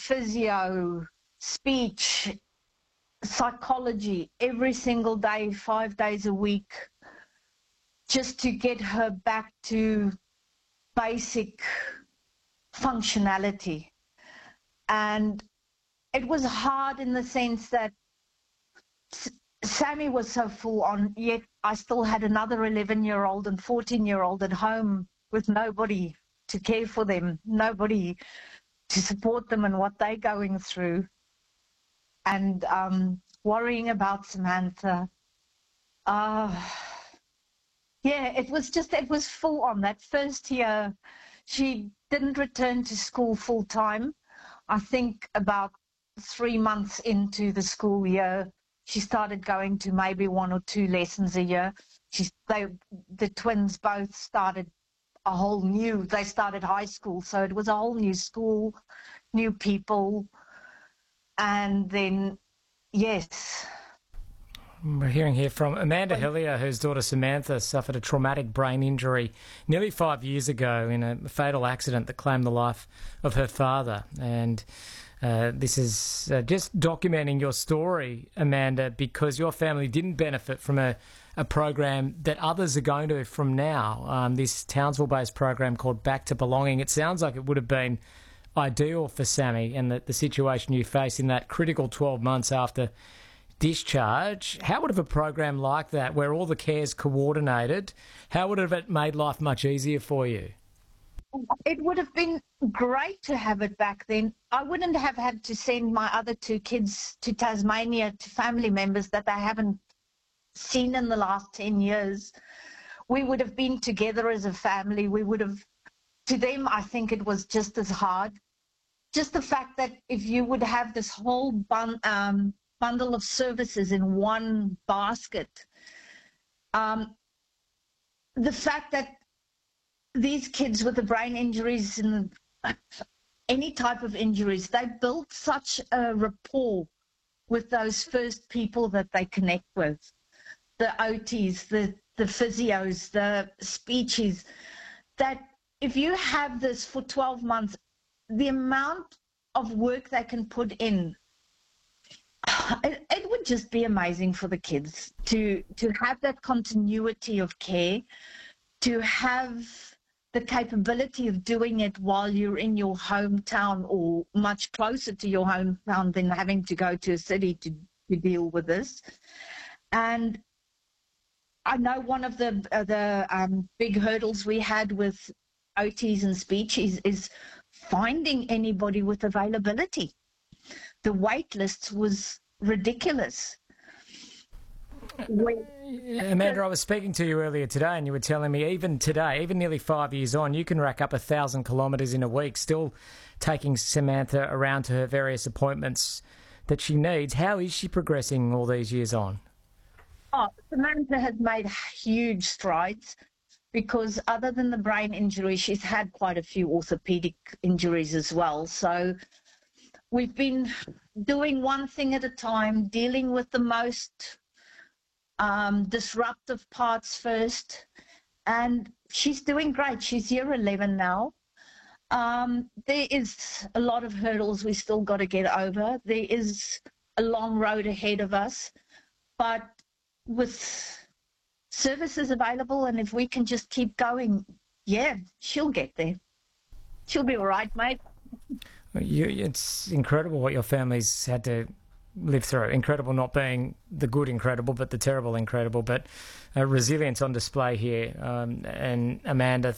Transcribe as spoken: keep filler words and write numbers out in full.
physio, speech, psychology, every single day, five days a week, just to get her back to basic functionality. And it was hard in the sense that Sammy was so full on, yet I still had another eleven-year-old and fourteen-year-old at home with nobody to care for them, nobody to support them and what they're going through, and um, worrying about Samantha. Uh, yeah, it was just, it was full on. That first year, she didn't return to school full time. I think about three months into the school year, she started going to maybe one or two lessons a year. She, they, the twins both started a whole new, they started high school, so it was a whole new school, new people. And then, yes. We're hearing here from Amanda Hillier, whose daughter Samantha suffered a traumatic brain injury nearly five years ago in a fatal accident that claimed the life of her father. And uh, this is uh, just documenting your story, Amanda, because your family didn't benefit from a, a program that others are going to from now, um, this Townsville-based program called Back to Belonging. It sounds like it would have been ideal for Sammy and the, the situation you face in that critical twelve months after discharge. How would have a program like that, where all the care's coordinated, how would have it made life much easier for you? It would have been great to have it back then. I wouldn't have had to send my other two kids to Tasmania to family members that they haven't seen in the last ten years. We would have been together as a family. We would have, to them, I think it was just as hard. Just the fact that if you would have this whole bun, um, bundle of services in one basket, um, the fact that these kids with the brain injuries and any type of injuries, they build such a rapport with those first people that they connect with, the O Ts, the, the physios, the speeches, that if you have this for twelve months, the amount of work they can put in, it, it would just be amazing for the kids to, to have that continuity of care, to have the capability of doing it while you're in your hometown or much closer to your hometown than having to go to a city to, to deal with this. And I know one of the, uh, the um, big hurdles we had with O Ts and speech is, is finding anybody with availability. The wait lists was ridiculous. When, Amanda, I was speaking to you earlier today and you were telling me even today, even nearly five years on, you can rack up a thousand kilometres in a week still taking Samantha around to her various appointments that she needs. How is she progressing all these years on? Oh, Samantha has made huge strides, because other than the brain injury, she's had quite a few orthopedic injuries as well. So we've been doing one thing at a time, dealing with the most um, disruptive parts first. And she's doing great. She's year eleven now. Um, there is a lot of hurdles we still got to get over. There is a long road ahead of us. But with services available, and if we can just keep going, yeah, she'll get there. She'll be all right, mate. You, it's incredible what your family's had to live through. Incredible not being the good incredible, but the terrible incredible. But uh, resilience on display here. Um, and Amanda,